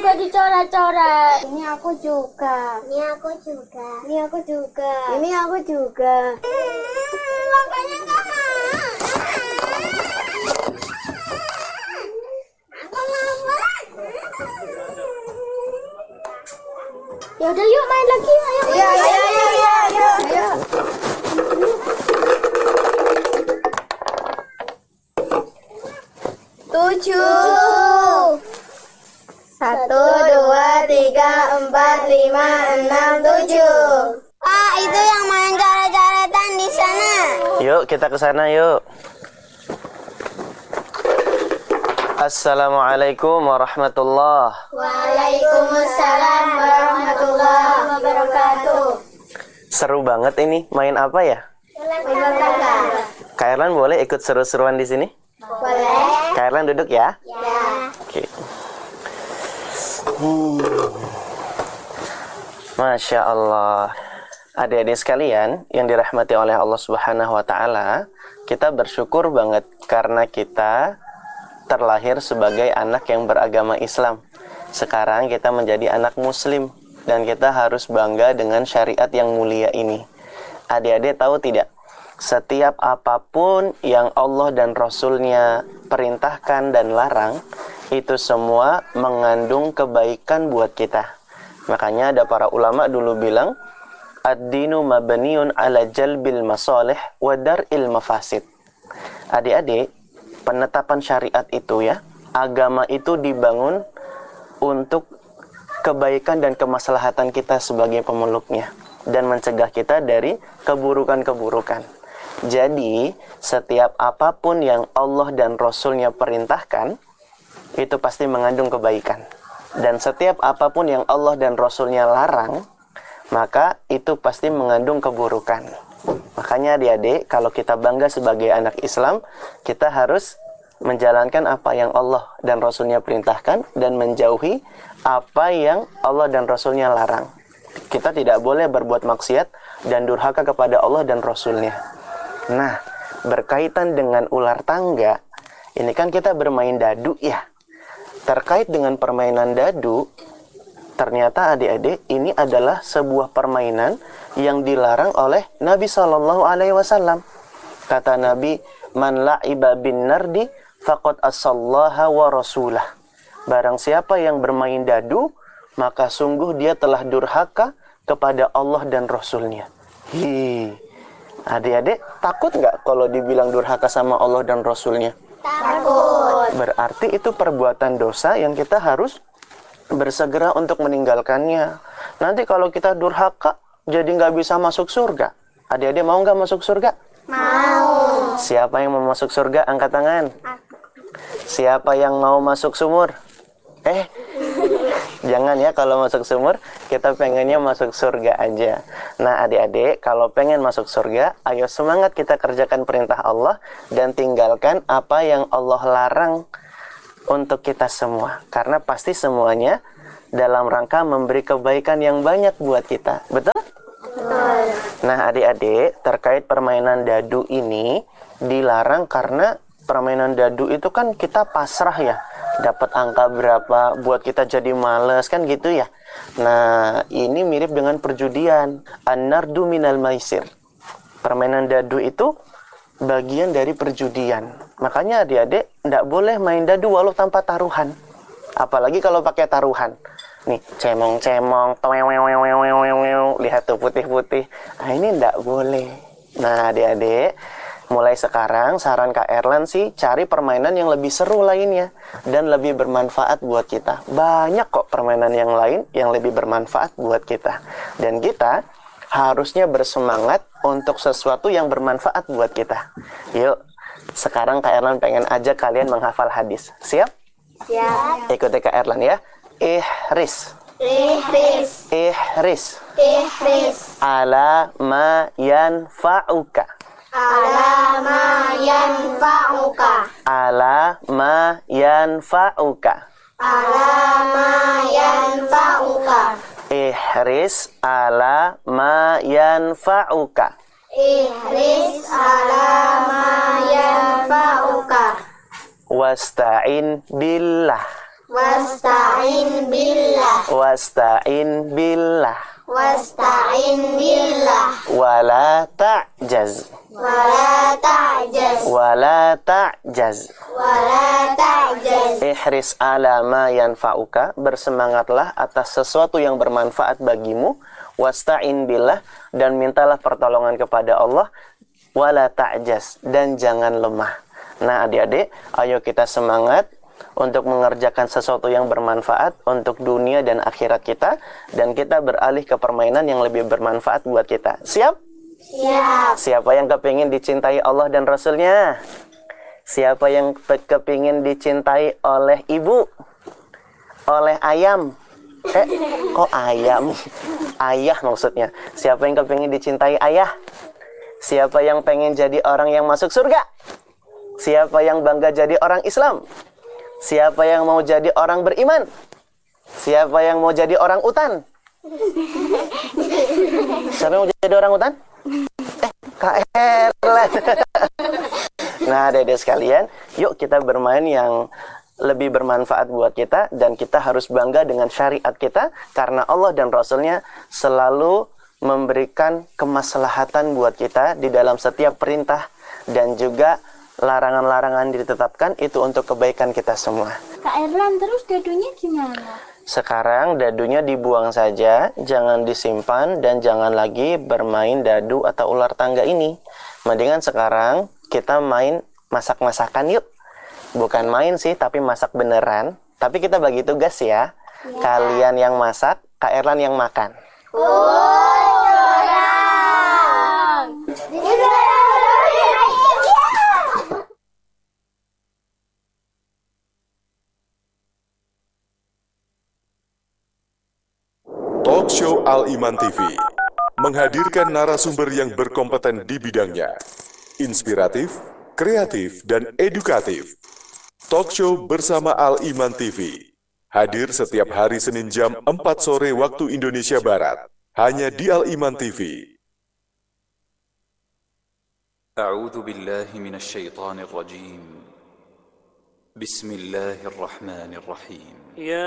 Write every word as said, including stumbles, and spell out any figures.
jadi coret-coret. Ini aku juga. Ini aku juga. Ini aku juga. Ini aku juga. Makanya nggak mau. Aku mau. Ya udah yuk main lagi. Ayo. Iya, iya, iya, iya, iya. Ayo. Tujuh. Satu, dua, tiga, empat, lima, enam, tujuh. Pak, itu yang main coret-coretan di sana. Yuk kita ke sana yuk. Assalamualaikum warahmatullahi. Waalaikumsalam warahmatullahi wabarakatuh. Seru banget ini. Main apa ya? Kak Erlan boleh ikut seru-seruan di sini? Boleh. Kak Erlan duduk ya. Ya. Oke. Hmm. Masya Allah. Adik-adik sekalian yang dirahmati oleh Allah Subhanahu wa Ta'ala, kita bersyukur banget karena kita terlahir sebagai anak yang beragama Islam. Sekarang kita menjadi anak Muslim dan kita harus bangga dengan syariat yang mulia ini. Adik-adik tahu tidak? Setiap apapun yang Allah dan Rasul-Nya perintahkan dan larang, itu semua mengandung kebaikan buat kita. Makanya ada para ulama dulu bilang, ad-dinu mabniun ala jalbil masalih wa dar'il mafasid. Adik-adik, penetapan syariat itu ya, agama itu dibangun untuk kebaikan dan kemaslahatan kita sebagai pemeluknya dan mencegah kita dari keburukan-keburukan. Jadi, setiap apapun yang Allah dan Rasul-Nya perintahkan, itu pasti mengandung kebaikan. Dan setiap apapun yang Allah dan Rasul-Nya larang, maka itu pasti mengandung keburukan. Makanya adik-adik, kalau kita bangga sebagai anak Islam, kita harus menjalankan apa yang Allah dan Rasul-Nya perintahkan dan menjauhi apa yang Allah dan Rasul-Nya larang. Kita tidak boleh berbuat maksiat dan durhaka kepada Allah dan Rasul-Nya. Nah, berkaitan dengan ular tangga, ini kan kita bermain dadu ya. Terkait dengan permainan dadu, ternyata adik-adik ini adalah sebuah permainan yang dilarang oleh Nabi Shallallahu Alaihi Wasallam. Kata Nabi, man la'iba bin nardi faqad asallaha wa rasulah. Barang siapa yang bermain dadu, maka sungguh dia telah durhaka kepada Allah dan Rasulnya. Hi, adik-adik takut nggak kalau dibilang durhaka sama Allah dan Rasulnya? Takut. Berarti itu perbuatan dosa yang kita harus bersegera untuk meninggalkannya. Nanti kalau kita durhaka, jadi nggak bisa masuk surga. Adik-adik mau nggak masuk surga? Mau. Siapa yang mau masuk surga? Angkat tangan. Siapa yang mau masuk sumur? Eh, jangan ya, kalau masuk sumur, kita pengennya masuk surga aja. Nah adik-adik, kalau pengen masuk surga, ayo semangat kita kerjakan perintah Allah dan tinggalkan apa yang Allah larang untuk kita semua. Karena pasti semuanya dalam rangka memberi kebaikan yang banyak buat kita. Betul? Betul. Nah adik-adik, terkait permainan dadu ini dilarang karena permainan dadu itu kan kita pasrah ya. Dapat angka berapa buat kita jadi males kan gitu ya. Nah ini mirip dengan perjudian. An-nardu minal maisir. Permainan dadu itu bagian dari perjudian. Makanya adik-adik tidak boleh main dadu walau tanpa taruhan. Apalagi kalau pakai taruhan. Nih, cemong-cemong, lihat tuh putih-putih. Nah ini tidak boleh. Nah adik-adik, mulai sekarang saran Kak Erlan sih cari permainan yang lebih seru lainnya dan lebih bermanfaat buat kita. Banyak kok permainan yang lain yang lebih bermanfaat buat kita. Dan kita harusnya bersemangat untuk sesuatu yang bermanfaat buat kita. Yuk, sekarang Kak Erlan pengen ajak kalian menghafal hadis. Siap? Siap. Ikuti Kak Erlan ya. Ihris. Ihris. Ihris. Ihris. Ala ma yanfa'uka. Ala ma yanfa'uka. Ala ma yanfa'uka. Ala ma yanfa'uka. Ihris ala ma yanfa'uka. Ihris ala ma yanfa'uka. Wasta'in billah. Wasta'in billah. Wasta'in billah. Wasta'in billah. Wala ta'jaz. Wala ta'jaz. Wala ta'jaz. Wala ta'jaz. Ihris ala ma yanfa'uka. Bersemangatlah atas sesuatu yang bermanfaat bagimu. Wasta'in billah. Dan mintalah pertolongan kepada Allah. Wala ta'jaz. Dan jangan lemah. Nah adik-adik, ayo kita semangat untuk mengerjakan sesuatu yang bermanfaat untuk dunia dan akhirat kita, dan kita beralih ke permainan yang lebih bermanfaat buat kita. Siap? Siap. Siapa yang kepingin dicintai Allah dan Rasulnya? Siapa yang kepingin dicintai oleh ibu? Oleh ayam? Eh, kok ayam? Ayah maksudnya. Siapa yang kepingin dicintai ayah? Siapa yang pengen jadi orang yang masuk surga? Siapa yang bangga jadi orang Islam? Siapa yang mau jadi orang beriman? Siapa yang mau jadi orang utan? Siapa yang mau jadi orang utan? Eh, Kak Erlan. Nah, adik-adik sekalian, yuk kita bermain yang lebih bermanfaat buat kita, dan kita harus bangga dengan syariat kita, karena Allah dan Rasulnya selalu memberikan kemaslahatan buat kita di dalam setiap perintah, dan juga larangan-larangan ditetapkan itu untuk kebaikan kita semua. Kak Erlan, terus dadunya gimana? Sekarang dadunya dibuang saja, jangan disimpan, dan jangan lagi bermain dadu atau ular tangga ini. Mendingan sekarang kita main masak-masakan yuk. Bukan main sih, tapi masak beneran. Tapi kita bagi tugas ya. Ya. Kalian yang masak, Kak Erlan yang makan. Oh, Talkshow Al-Iman T V menghadirkan narasumber yang berkompeten di bidangnya, inspiratif, kreatif, dan edukatif. Talkshow bersama Al-Iman T V hadir setiap hari Senin jam empat sore waktu Indonesia Barat, hanya di Al-Iman T V. A'udzu billahi minasy syaithanir rajim. Bismillahirrahmanirrahim. Ya